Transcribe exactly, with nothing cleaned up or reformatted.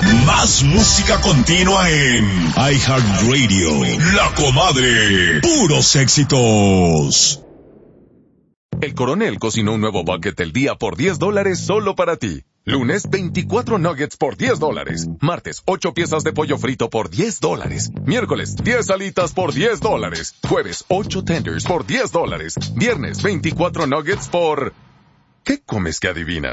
Más música continua en iHeartRadio. La Comadre. Puros éxitos. El Coronel cocinó un nuevo bucket del día por diez dólares solo para ti. Lunes, veinticuatro nuggets por diez dólares. Martes, ocho piezas de pollo frito por diez dólares. Miércoles, diez alitas por diez dólares. Jueves, ocho tenders por diez dólares. Viernes, veinticuatro nuggets por... ¿Qué comes que adivinas?